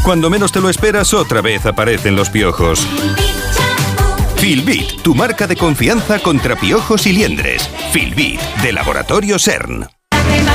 Cuando menos te lo esperas, otra vez aparecen los piojos. Filbit, tu marca de confianza contra piojos y liendres. Filbit, de Laboratorio CERN.